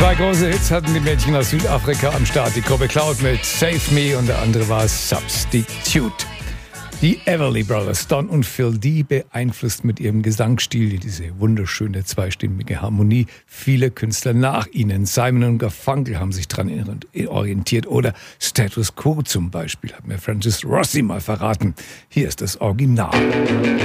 Zwei große Hits hatten die Mädchen aus Südafrika am Start. Die Gruppe Cloud mit Save Me und der andere war Substitute. Die Everly Brothers, Don und Phil D, beeinflusst mit ihrem Gesangsstil diese wunderschöne zweistimmige Harmonie viele Künstler nach ihnen. Simon und Garfunkel haben sich daran orientiert oder Status Quo zum Beispiel, hat mir Francis Rossi mal verraten. Hier ist das Original.